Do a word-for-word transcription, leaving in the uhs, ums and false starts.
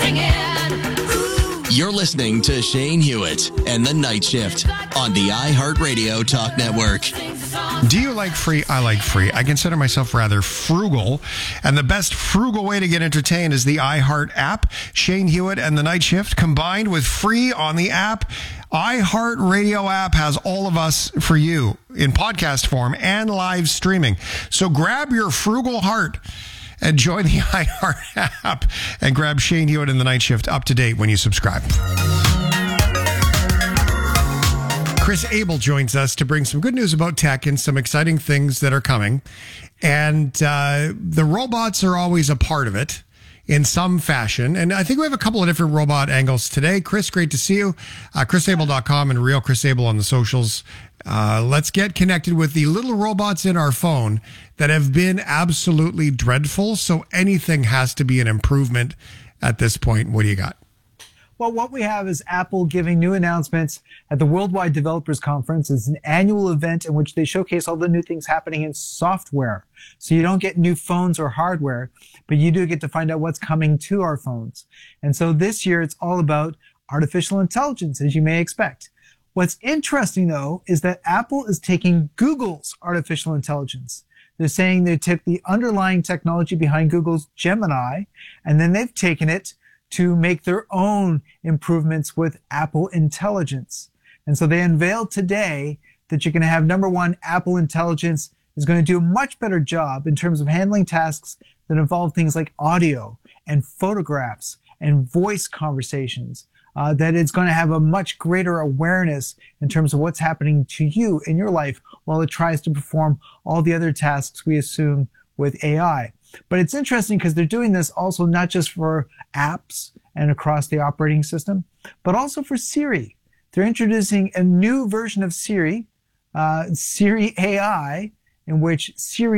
You're listening to Shane Hewitt and the Night Shift on the iHeartRadio Talk Network. Do you like free? I like free. I consider myself rather frugal. And the best frugal way to get entertained is the iHeart app. Shane Hewitt and the Night Shift combined with free on the app. iHeartRadio app has all of us for you in podcast form and live streaming. So grab your frugal heart and join the iHeart app and grab Shane Hewitt and the Night Shift up to date when you subscribe. Chris Abel joins us to bring some good news about tech and some exciting things that are coming. And uh, the robots are always a part of it in some fashion. And I think we have a couple of different robot angles today. Chris, great to see you. Uh, chris able dot com and Real Chris Abel on the socials. Uh, let's get connected with the little robots in our phone that have been absolutely dreadful. So anything has to be an improvement at this point. What do you got? Well, what we have is Apple giving new announcements at the Worldwide Developers Conference. It's an annual event in which they showcase all the new things happening in software. So you don't get new phones or hardware, but you do get to find out what's coming to our phones. And so this year it's all about artificial intelligence, as you may expect. What's interesting, though, is that Apple is taking Google's artificial intelligence. They're saying they took the underlying technology behind Google's Gemini, and then they've taken it to make their own improvements with Apple Intelligence. And so they unveiled today that you're going to have, number one, Apple Intelligence is going to do a much better job in terms of handling tasks that involve things like audio and photographs and voice conversations. Uh, that it's going to have a much greater awareness in terms of what's happening to you in your life while it tries to perform all the other tasks we assume with A I. But it's interesting because they're doing this also not just for apps and across the operating system, but also for Siri. They're introducing a new version of Siri, uh, Siri A I, in which Siri